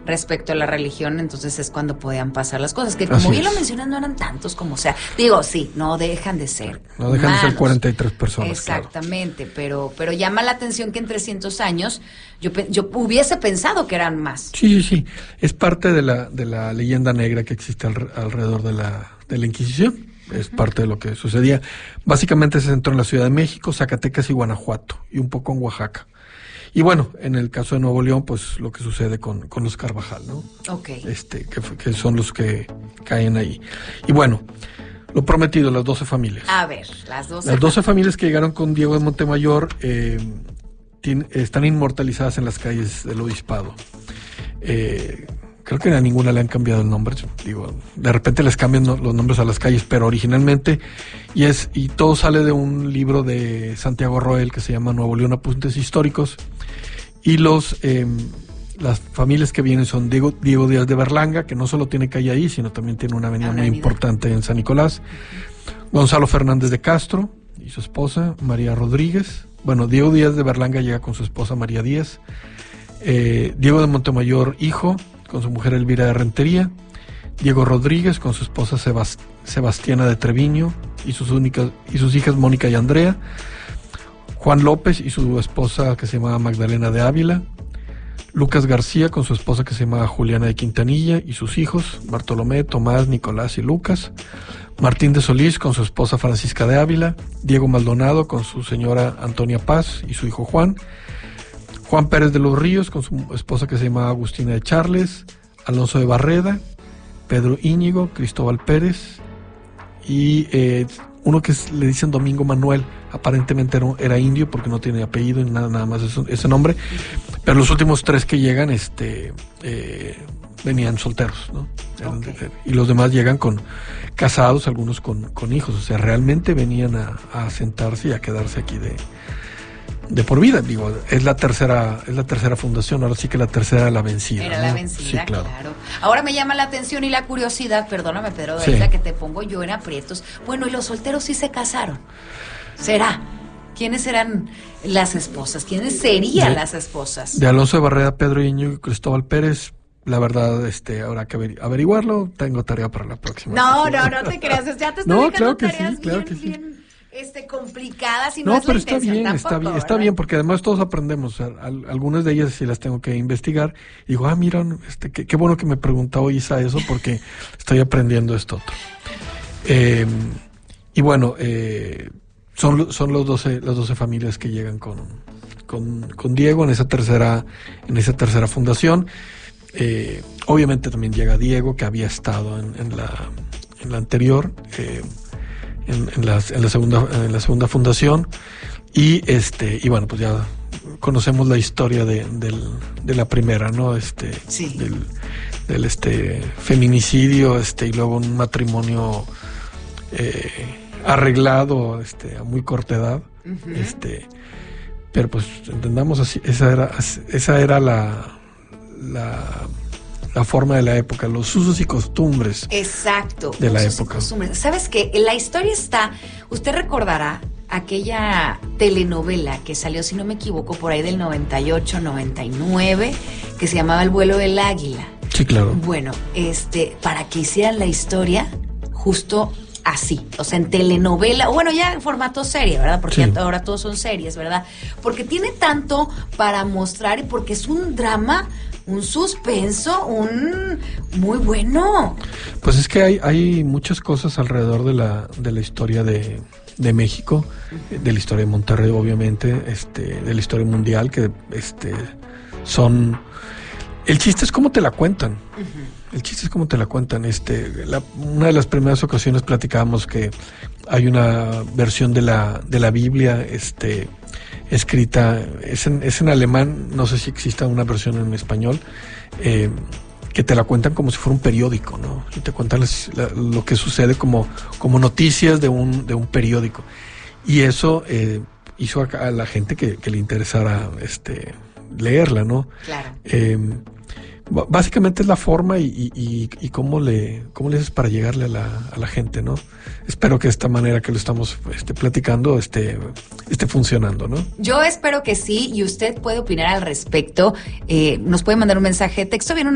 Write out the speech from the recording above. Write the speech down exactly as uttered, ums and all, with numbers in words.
respecto a la religión, entonces es cuando podían pasar las cosas, que como Así bien es. lo mencionas, no eran tantos como sea. Digo, sí, no dejan de ser No dejan humanos. de ser cuarenta y tres personas. Exactamente, claro. pero pero llama la atención que en trescientos años yo yo hubiese pensado que eran más. Sí, sí, sí. Es parte de la de la leyenda negra que existe al, alrededor de la de la Inquisición. Es uh-huh. parte de lo que sucedía. Básicamente se centró en la Ciudad de México, Zacatecas y Guanajuato, y un poco en Oaxaca. Y bueno, en el caso de Nuevo León, pues lo que sucede con, con los Carvajal, ¿no? Ok. Este, que, que son los que caen ahí. Y bueno, lo prometido, las doce familias. A ver, las doce. Las doce familias que llegaron con Diego de Montemayor eh, tiene, están inmortalizadas en las calles del Obispado. Eh, creo que a ninguna le han cambiado el nombre. Digo, de repente les cambian los nombres a las calles, pero originalmente, y es y todo sale de un libro de Santiago Roel que se llama Nuevo León, Apuntes Históricos. Y los eh, las familias que vienen son Diego, Diego Díaz de Berlanga, que no solo tiene calle ahí, sino también tiene una avenida muy importante en San Nicolás. Gonzalo Fernández de Castro y su esposa, María Rodríguez. Bueno, Diego Díaz de Berlanga llega con su esposa María Díaz. Eh, Diego de Montemayor, hijo, con su mujer Elvira de Rentería. Diego Rodríguez con su esposa Sebast- Sebastiana de Treviño y sus únicas y sus hijas Mónica y Andrea. Juan López y su esposa que se llamaba Magdalena de Ávila. Lucas García con su esposa que se llamaba Juliana de Quintanilla y sus hijos Bartolomé, Tomás, Nicolás y Lucas. Martín de Solís con su esposa Francisca de Ávila. Diego Maldonado con su señora Antonia Paz y su hijo Juan. Juan Pérez de los Ríos con su esposa que se llamaba Agustina de Charles. Alonso de Barreda, Pedro Íñigo, Cristóbal Pérez y eh, uno que es, le dicen Domingo Manuel, aparentemente era, era indio porque no tiene apellido ni nada, nada más ese, ese nombre, pero los últimos tres que llegan este eh, venían solteros, ¿no? Okay. Y los demás llegan con casados, algunos con, con hijos, o sea, realmente venían a, a sentarse y a quedarse aquí de de por vida. Digo, es la tercera es la tercera fundación, ahora sí que la tercera era la vencida. Era ¿no? la vencida, sí, claro. claro. Ahora me llama la atención y la curiosidad, perdóname Pedro, sí. de la que te pongo yo en aprietos. Bueno, y los solteros sí se casaron. ¿Será? ¿Quiénes eran las esposas? ¿Quiénes serían de, las esposas? De Alonso de Barreda, Pedro Íñigo y Cristóbal Pérez. La verdad, este, habrá que averiguarlo. Tengo tarea para la próxima. No, no, no te creas. Ya te estoy no, dejando claro que tareas sí, claro bien, que sí. bien este, complicadas y no, no es pero la está bien, tampoco, está bien, está ¿verdad? bien, porque además todos aprendemos. Al, algunas de ellas sí las tengo que investigar. Y digo, ah, mira, este, qué, qué bueno que me preguntó Isa eso, porque estoy aprendiendo esto otro. Eh, y bueno, eh, son, son los doce, las doce familias que llegan con, con, con Diego en esa tercera, en esa tercera fundación. Eh, obviamente también llega Diego, que había estado en, en la en la anterior, eh, en, en, la, en la segunda en la segunda fundación, y este y bueno, pues ya conocemos la historia de, del, de la primera, ¿no? Este sí. del, del este feminicidio, este y luego un matrimonio eh, arreglado, este a muy corta edad, uh-huh. este pero pues entendamos así, esa era esa era la La, la forma de la época, los usos y costumbres. Exacto. De la usos época. Y costumbres. ¿Sabes qué? La historia está, usted recordará aquella telenovela que salió, si no me equivoco, por ahí del noventa y ocho, noventa y nueve, que se llamaba El vuelo del águila. Sí, claro. Bueno, este, para que hicieran la historia justo así, o sea, en telenovela, o bueno, ya en formato serie, ¿verdad? Porque sí. ya ahora todos son series, ¿verdad? Porque tiene tanto para mostrar y porque es un drama, un suspenso, un muy bueno. Pues es que hay, hay muchas cosas alrededor de la, de la historia de, de México, uh-huh. de la historia de Monterrey, obviamente, este, de la historia mundial, que este son... El chiste es cómo te la cuentan. Uh-huh. El chiste es cómo te la cuentan. Este, la, una de las primeras ocasiones platicábamos que hay una versión de la, de la Biblia, este, escrita, es en, es en alemán, no sé si exista una versión en español, eh, que te la cuentan como si fuera un periódico, ¿no? Y te cuentan las, la, lo que sucede como, como noticias de un, de un periódico. Y eso eh, hizo a, a la gente que, que le interesara este, leerla, ¿no? Claro. Eh, Básicamente es la forma y, y, y, y cómo le cómo le haces para llegarle a la, a la gente, ¿no? Espero que esta manera que lo estamos este, platicando esté, esté funcionando, ¿no? Yo espero que sí, y usted puede opinar al respecto. Eh, nos puede mandar un mensaje de texto. Viene una